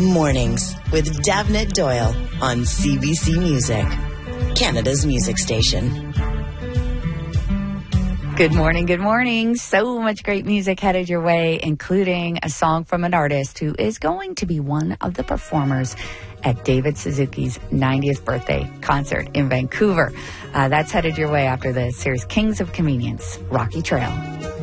Mornings with Davnit Doyle on CBC Music, Canada's music station. Good morning, good morning. So much great music headed your way, including a song from an artist who is going to be one of the performers at David Suzuki's 90th birthday concert in Vancouver. That's headed your way after the series Kings of Convenience, Rocky Trail.